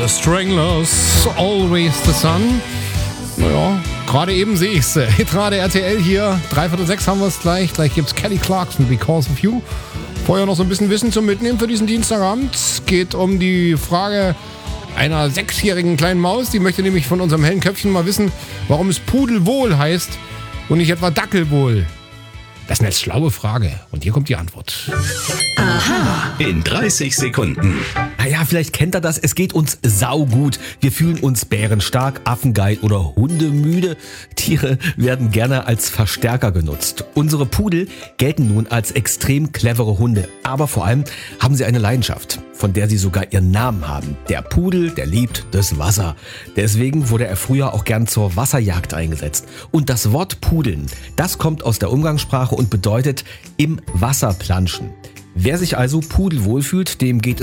The Stranglers, Always the Sun. Naja, gerade eben sehe ich's. Hitrade RTL hier, 5:45 haben wir es gleich. Gleich gibt's Kelly Clarkson, Because of You. Vorher noch so ein bisschen Wissen zum Mitnehmen für diesen Dienstagabend. Es geht um die Frage einer 6-jährigen kleinen Maus. Die möchte nämlich von unserem hellen Köpfchen mal wissen, warum es Pudelwohl heißt und nicht etwa Dackelwohl. Das ist eine schlaue Frage. Und hier kommt die Antwort. Aha. In 30 Sekunden. Naja, vielleicht kennt ihr das. Es geht uns saugut. Wir fühlen uns bärenstark, affengeil oder hundemüde. Tiere werden gerne als Verstärker genutzt. Unsere Pudel gelten nun als extrem clevere Hunde. Aber vor allem haben sie eine Leidenschaft, von der sie sogar ihren Namen haben. Der Pudel, der liebt das Wasser. Deswegen wurde er früher auch gern zur Wasserjagd eingesetzt. Und das Wort Pudeln, das kommt aus der Umgangssprache und bedeutet im Wasser planschen. Wer sich also pudelwohl fühlt, dem geht